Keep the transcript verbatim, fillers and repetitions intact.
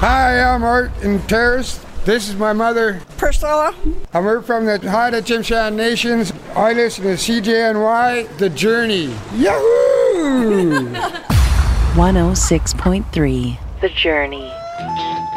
Hi, I'm Art and Terrace. This is my mother, Priscilla. And we're from the Haida Tsimshian Nations. I listen to C J N Y, The Journey. Yahoo! one oh six point three The Journey.